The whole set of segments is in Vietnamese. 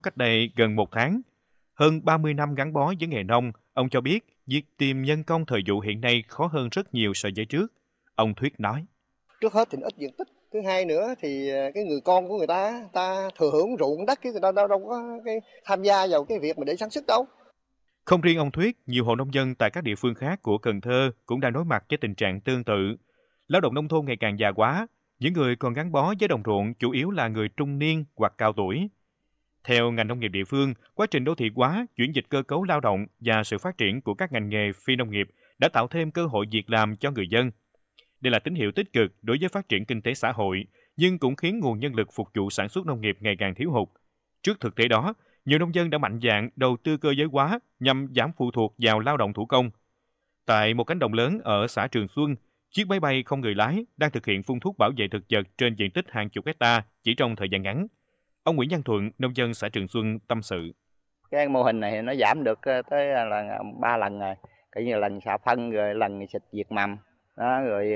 Cách đây gần một tháng, hơn 30 năm gắn bó với nghề nông, ông cho biết việc tìm nhân công thời vụ hiện nay khó hơn rất nhiều so với trước. Ông Thuyết nói. Trước hết thì nó ít diện tích, thứ hai nữa thì cái người con của người ta thừa hưởng ruộng đất, cái người ta đâu có cái tham gia vào cái việc mà để sản xuất đâu. Không riêng ông Thuyết, nhiều hộ nông dân tại các địa phương khác của Cần Thơ cũng đang đối mặt với tình trạng tương tự. Lao động nông thôn ngày càng già hóa, những người còn gắn bó với đồng ruộng chủ yếu là người trung niên hoặc cao tuổi. Theo ngành nông nghiệp địa phương, quá trình đô thị hóa, chuyển dịch cơ cấu lao động và sự phát triển của các ngành nghề phi nông nghiệp đã tạo thêm cơ hội việc làm cho người dân. Đây là tín hiệu tích cực đối với phát triển kinh tế xã hội, nhưng cũng khiến nguồn nhân lực phục vụ sản xuất nông nghiệp ngày càng thiếu hụt. Trước thực tế đó, nhiều nông dân đã mạnh dạn đầu tư cơ giới hóa nhằm giảm phụ thuộc vào lao động thủ công. Tại một cánh đồng lớn ở xã Trường Xuân, chiếc máy bay không người lái đang thực hiện phun thuốc bảo vệ thực vật trên diện tích hàng chục hecta chỉ trong thời gian ngắn. Ông Nguyễn Văn Thuận, nông dân xã Trường Xuân tâm sự. Cái mô hình này nó giảm được tới là 3 lần rồi, coi như lần xạ phân rồi lần xịt diệt mầm. Đó, rồi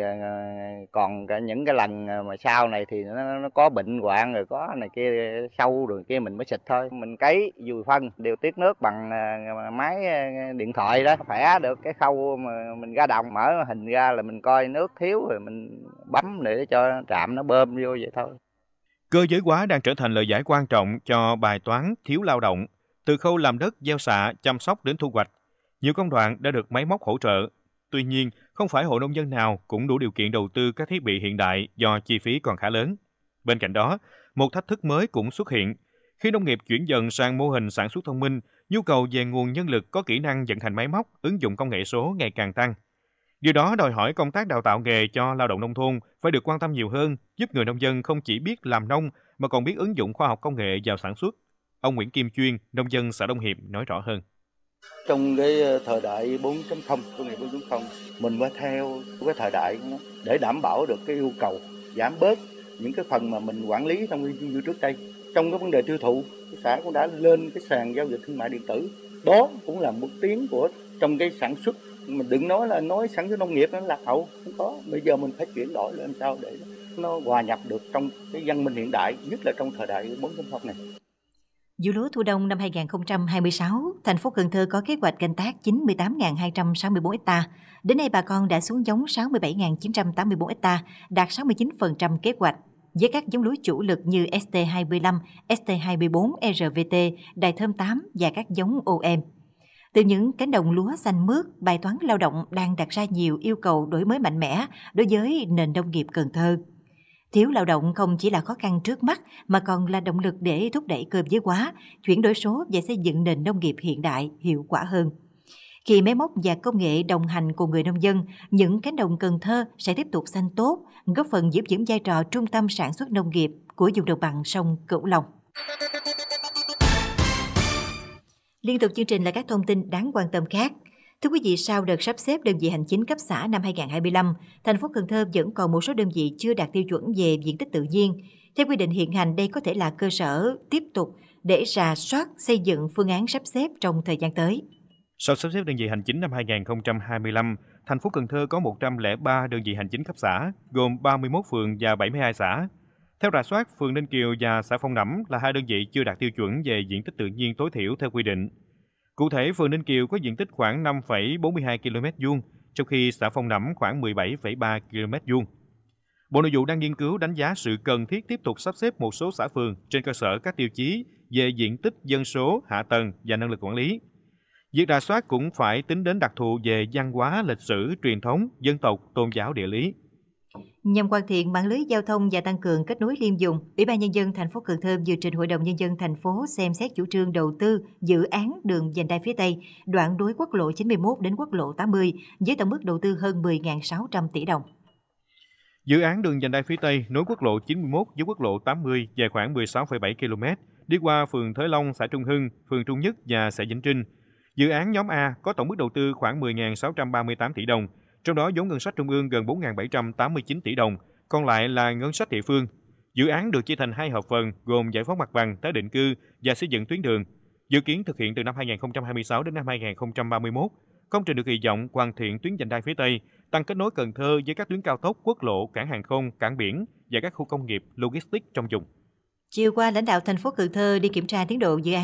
còn những cái lần mà sau này thì nó có bệnh hoạn rồi có này kia sâu rồi kia mình mới xịt thôi. Mình cấy dùi phân điều tiết nước bằng máy điện thoại đó, khỏe được cái khâu mà mình ra đồng mở hình ra là mình coi nước thiếu rồi mình bấm để cho trạm nó bơm vô vậy thôi. Cơ giới hóa đang trở thành lời giải quan trọng cho bài toán thiếu lao động, từ khâu làm đất, gieo xạ, chăm sóc đến thu hoạch. Nhiều công đoạn đã được máy móc hỗ trợ. Tuy nhiên, không phải hộ nông dân nào cũng đủ điều kiện đầu tư các thiết bị hiện đại do chi phí còn khá lớn. Bên cạnh đó, một thách thức mới cũng xuất hiện. Khi nông nghiệp chuyển dần sang mô hình sản xuất thông minh, nhu cầu về nguồn nhân lực có kỹ năng vận hành máy móc, ứng dụng công nghệ số ngày càng tăng. Điều đó đòi hỏi công tác đào tạo nghề cho lao động nông thôn phải được quan tâm nhiều hơn, giúp người nông dân không chỉ biết làm nông mà còn biết ứng dụng khoa học công nghệ vào sản xuất. Ông Nguyễn Kim Chuyên, nông dân xã Đông Hiệp nói rõ hơn. Trong cái thời đại 4.0, công nghệ 4.0, mình phải theo cái thời đại để đảm bảo được cái yêu cầu, giảm bớt những cái phần mà mình quản lý trong như trước đây. Trong cái vấn đề tiêu thụ, cái xã cũng đã lên cái sàn giao dịch thương mại điện tử. Đó cũng là một tiến của trong cái sản xuất. Mình đừng nói sản xuất nông nghiệp nó lạc hậu, không có. Bây giờ mình phải chuyển đổi làm sao để nó hòa nhập được trong cái văn minh hiện đại, nhất là trong thời đại 4.0 này. Vụ lúa thu đông năm 2026, thành phố Cần Thơ có kế hoạch canh tác 98.264 ha. Đến nay bà con đã xuống giống 67.984 ha, đạt 69% kế hoạch. Với các giống lúa chủ lực như ST25, ST24, RVT, Đài Thơm 8 và các giống OM. Từ những cánh đồng lúa xanh mướt, bài toán lao động đang đặt ra nhiều yêu cầu đổi mới mạnh mẽ đối với nền nông nghiệp Cần Thơ. Thiếu lao động không chỉ là khó khăn trước mắt mà còn là động lực để thúc đẩy cơ giới hóa, chuyển đổi số và xây dựng nền nông nghiệp hiện đại, hiệu quả hơn. Khi máy móc và công nghệ đồng hành cùng người nông dân, những cánh đồng Cần Thơ sẽ tiếp tục xanh tốt, góp phần giữ vững vai trò trung tâm sản xuất nông nghiệp của vùng đồng bằng sông Cửu Long. Liên tục chương trình là các thông tin đáng quan tâm khác. Thưa quý vị, sau đợt sắp xếp đơn vị hành chính cấp xã năm 2025, thành phố Cần Thơ vẫn còn một số đơn vị chưa đạt tiêu chuẩn về diện tích tự nhiên. Theo quy định hiện hành, đây có thể là cơ sở tiếp tục để rà soát, xây dựng phương án sắp xếp trong thời gian tới. Sau sắp xếp đơn vị hành chính năm 2025, thành phố Cần Thơ có 103 đơn vị hành chính cấp xã, gồm 31 phường và 72 xã. Theo rà soát, phường Ninh Kiều và xã Phong Nẫm là hai đơn vị chưa đạt tiêu chuẩn về diện tích tự nhiên tối thiểu theo quy định. Cụ thể, phường Ninh Kiều có diện tích khoảng 5,42 km², trong khi xã Phong Nẫm khoảng 17,3 km². Bộ Nội vụ đang nghiên cứu đánh giá sự cần thiết tiếp tục sắp xếp một số xã phường trên cơ sở các tiêu chí về diện tích, dân số, hạ tầng và năng lực quản lý. Việc rà soát cũng phải tính đến đặc thù về văn hóa, lịch sử, truyền thống, dân tộc, tôn giáo, địa lý. Nhằm hoàn thiện mạng lưới giao thông và tăng cường kết nối liên vùng, Ủy ban Nhân dân thành phố Cần Thơ vừa trình Hội đồng Nhân dân thành phố xem xét chủ trương đầu tư dự án đường vành đai phía Tây, đoạn nối quốc lộ 91 đến quốc lộ 80, với tổng mức đầu tư hơn 10.600 tỷ đồng. Dự án đường vành đai phía Tây nối quốc lộ 91 với quốc lộ 80 dài khoảng 16,7 km, đi qua phường Thới Long, xã Trung Hưng, phường Trung Nhất và xã Vĩnh Trinh. Dự án nhóm A có tổng mức đầu tư khoảng 10.638 tỷ đồng, trong đó vốn ngân sách trung ương gần 4.789 tỷ đồng, còn lại là ngân sách địa phương. Dự án được chia thành hai hợp phần gồm giải phóng mặt bằng, tái định cư và xây dựng tuyến đường. Dự kiến thực hiện từ năm 2026 đến năm 2031. Công trình được kỳ vọng hoàn thiện tuyến vành đai phía Tây, tăng kết nối Cần Thơ với các tuyến cao tốc, quốc lộ, cảng hàng không, cảng biển và các khu công nghiệp, logistics trong vùng. Chiều qua, lãnh đạo thành phố Cần Thơ đi kiểm tra tiến độ dự án